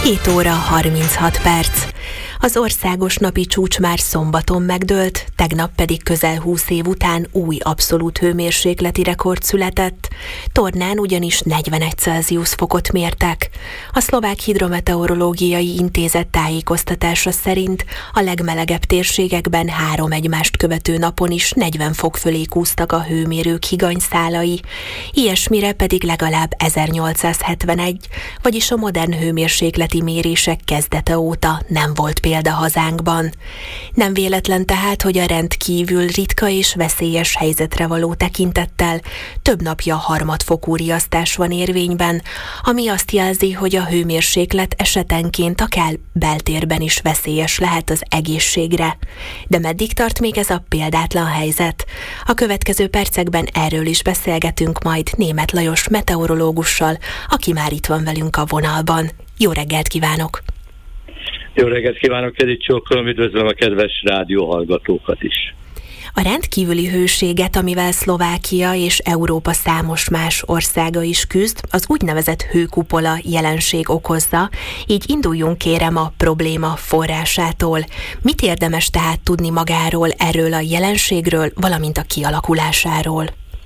7 óra 36 perc. Az országos napi csúcs már szombaton megdőlt, tegnap pedig közel 20 év után új abszolút hőmérsékleti rekord született. Tornán ugyanis 41 Celsius fokot mértek. A Szlovák Hidrometeorológiai Intézet tájékoztatása szerint a legmelegebb térségekben 3 egymást követő napon is 40 fok fölé kúztak a hőmérők higanyszálai. Ilyesmire pedig legalább 1871, vagyis a modern hőmérsékleti mérések kezdete óta nem volt példa hazánkban. Nem véletlen tehát, hogy a rendkívül ritka és veszélyes helyzetre való tekintettel több napja harmadfokú riasztás van érvényben, ami azt jelzi, hogy a hőmérséklet esetenként akár beltérben is veszélyes lehet az egészségre. De meddig tart még ez a példátlan helyzet? A következő percekben erről is beszélgetünk majd Németh Lajos meteorológussal, aki már itt van velünk a vonalban. Jó reggelt kívánok! Jó reggelt kívánok, Edith Csókolom, üdvözlöm a kedves rádióhallgatókat is. A rendkívüli hőséget, amivel Szlovákia és Európa számos más országa is küzd, az úgynevezett hőkupola jelenség okozza, így induljunk kérem a probléma forrásától. Mit érdemes tehát tudni magáról, erről a jelenségről, valamint a kialakulásáról?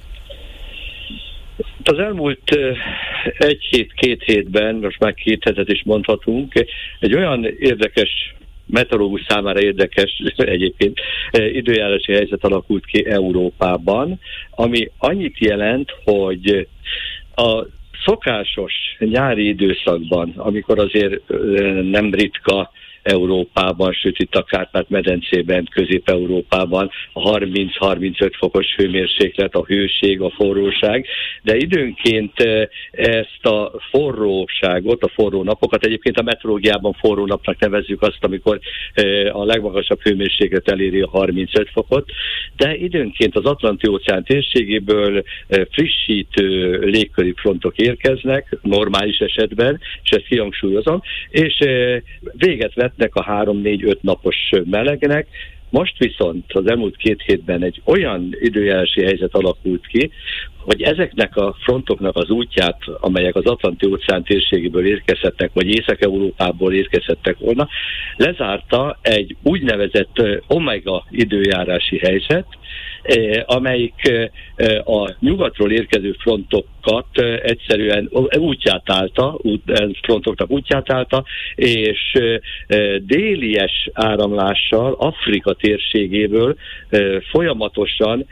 Az elmúlt egy hét, 2 hétben, most már 2 hetet is mondhatunk, egy olyan érdekes, meteorológus számára érdekes egyébként időjárási helyzet alakult ki Európában, ami annyit jelent, hogy a szokásos nyári időszakban, amikor azért nem ritka Európában, sőt itt a Kárpát-medencében, Közép-Európában a 30-35 fokos hőmérséklet, a hőség, a forróság, de időnként ezt a forróságot, a forró napokat, egyébként a meteorológiában forró napnak nevezzük azt, amikor a legmagasabb hőmérséklet eléri a 35 fokot, de időnként az Atlanti-óceán térségéből frissítő légköri frontok érkeznek, normális esetben, és ezt kihangsúlyozom, és véget vetnek a 3-4-5 napos melegnek. Most viszont az elmúlt 2 hétben egy olyan időjárási helyzet alakult ki, hogy ezeknek a frontoknak az útját, amelyek az Atlanti-óceán térségéből érkezhetnek, vagy Észak-Európából érkezhettek volna, lezárta egy úgynevezett omega időjárási helyzet, amelyik a nyugatról érkező frontokat egyszerűen útját állta, frontoknak útját állta, és délies áramlással Afrika térségéből folyamatosan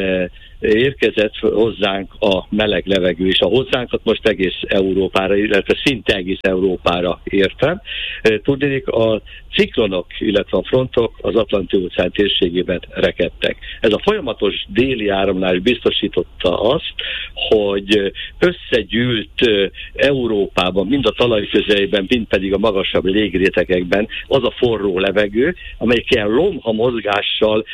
érkezett hozzánk a meleg levegő, és a hozzánkat most egész Európára, illetve szinte egész Európára értem. Tudnék, a ciklonok, illetve a frontok az Atlanti-óceán térségében rekedtek. Ez a folyamatos déli áramlás biztosította azt, hogy összegyűlt Európában, mind a talaj közelében, mind pedig a magasabb légrétegekben az a forró levegő, amelyik ilyen lomha mozgással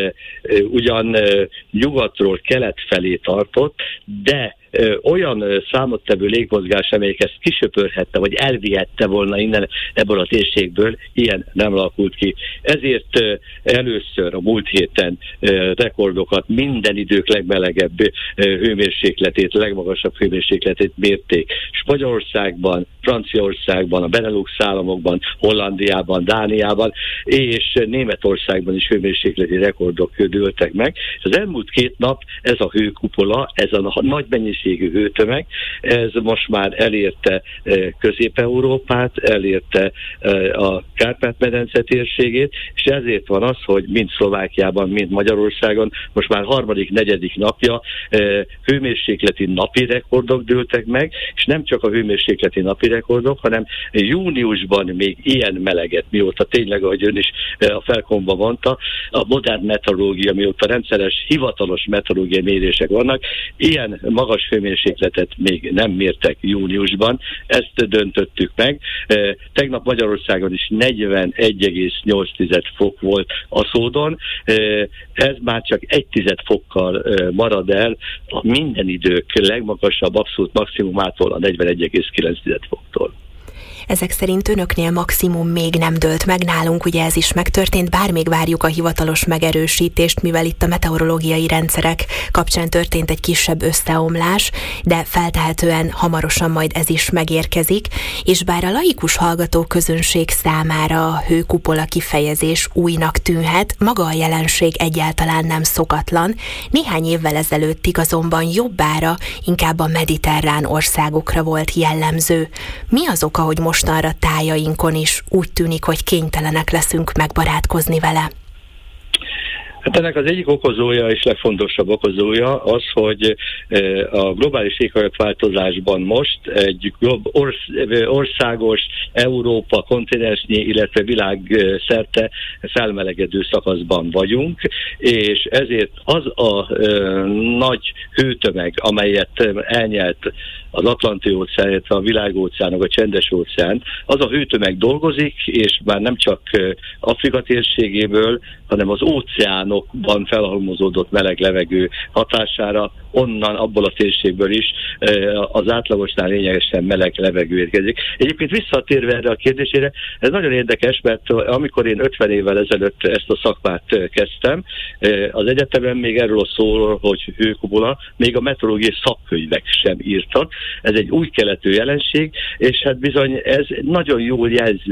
ugyan nyugatról kelet felé tartott, de olyan számottevő légmozgás, amelyik ezt kisöpörhette, vagy elvihette volna innen ebből a térségből, ilyen nem alakult ki. Ezért először a múlt héten rekordokat, minden idők legmelegebb hőmérsékletét, legmagasabb hőmérsékletét mérték. Spanyolországban, Franciaországban, a Benelux államokban, Hollandiában, Dániában és Németországban is hőmérsékleti rekordok dőltek meg. És az elmúlt 2 nap ez a hőkupola, ez a nagy mennyiségű hőtömeg, ez most már elérte Közép-Európát, elérte a Kárpát-medence térségét, és ezért van az, hogy mind Szlovákiában, mind Magyarországon most már 3.-4. napja hőmérsékleti napi rekordok dőltek meg, és nem csak a hőmérsékleti napi rekordok, hanem júniusban még ilyen meleget, mióta tényleg, ahogy ön is a felkomba mondta, a modern meteorológia, mióta rendszeres, hivatalos meteorológiai mérések vannak, ilyen magas hőmérsékletet még nem mértek júniusban, ezt döntöttük meg. Tegnap Magyarországon is 41,8 fok volt a Szódon, ez már csak 1 fokkal marad el a minden idők legmagasabb abszolút maximumától, a 41,9 foktól. Ezek szerint önöknél maximum még nem dőlt meg, nálunk ugye ez is megtörtént, bár még várjuk a hivatalos megerősítést, mivel itt a meteorológiai rendszerek kapcsán történt egy kisebb összeomlás, de feltehetően hamarosan majd ez is megérkezik, és bár a laikus hallgató közönség számára a hőkupola kifejezés újnak tűnhet, maga a jelenség egyáltalán nem szokatlan. Néhány évvel ezelőttig azonban jobbára inkább a mediterrán országokra volt jellemző. Mi az oka, hogy mostanra tájainkon is úgy tűnik, hogy kénytelenek leszünk megbarátkozni vele? Hát ennek az egyik okozója és legfontosabb okozója az, hogy a globális éghajlatváltozásban most egy országos, Európa kontinensnyi, illetve világszerte felmelegedő szakaszban vagyunk, és ezért az a nagy hőtömeg, amelyet elnyelt az Atlanti-óceán, illetve a világóceánok, a Csendes-óceán, az a hőtömeg dolgozik, és már nem csak Afrika térségéből, hanem az óceánokban felhalmozódott meleg levegő hatására onnan, abból a térségből is az átlagosnál lényegesen meleg levegő érkezik. Egyébként visszatérve erre a kérdésére, ez nagyon érdekes, mert amikor én 50 évvel ezelőtt ezt a szakmát kezdtem, az egyetemen még erről szól, hogy hőkupola, még a meteorológiai szakkönyvek sem írtak. Ez egy új keletű jelenség, és hát bizony ez nagyon jól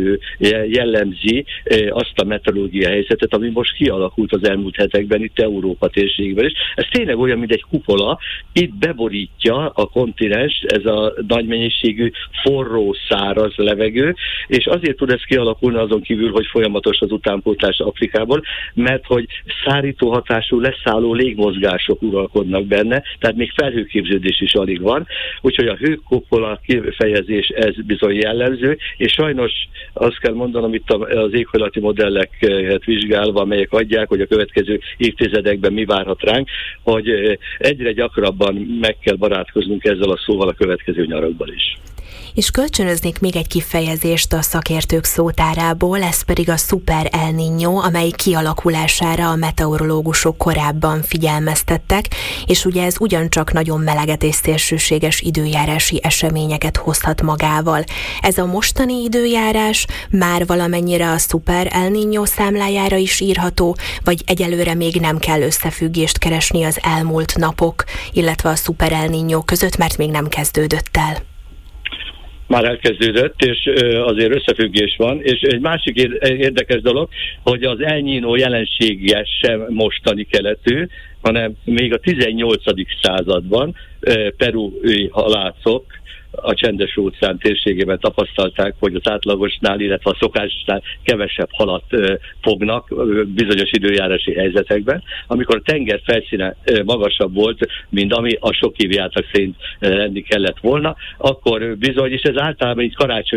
jellemzi azt a meteorológiai helyzetet, ami most kialakult az elmúlt hetekben itt Európa térségben is. Ez tényleg olyan, mint egy kupola, itt beborítja a kontinens, ez a nagy mennyiségű forró, száraz levegő, és azért tud ez kialakulni azon kívül, hogy folyamatos az utánpótlás Afrikából, mert hogy szárító hatású, leszálló légmozgások uralkodnak benne, tehát még felhőképződés is alig van, úgyhogy a hőkupola kifejezés ez bizony jellemző, és sajnos azt kell mondanom itt az éghajlati modelleket vizsgálva, amelyek adják, hogy a következő évtizedekben mi várhat ránk, hogy egyre gyakrabban meg kell barátkoznunk ezzel a szóval a következő nyarakban is. És kölcsönöznék még egy kifejezést a szakértők szótárából, ez pedig a szuper El Niño, amely kialakulására a meteorológusok korábban figyelmeztettek, és ugye ez ugyancsak nagyon meleget és szélsőséges időjárási eseményeket hozhat magával. Ez a mostani időjárás már valamennyire a szuper El Niño számlájára is írható, vagy egyelőre még nem kell összefüggést keresni az elmúlt napok, illetve a szuper El Niño között, mert még nem kezdődött el? Már elkezdődött, és azért összefüggés van, és egy másik érdekes dolog, hogy az El Niño jelensége sem mostani keletű, hanem még a 18. században perui halászok a Csendes-óceán térségében tapasztalták, hogy az átlagosnál, illetve a szokásnál kevesebb halat fognak bizonyos időjárási helyzetekben. Amikor a tenger felszíne magasabb volt, mint ami a sok évi átlag szerint lenni kellett volna, akkor bizony, és ez általában így karácsony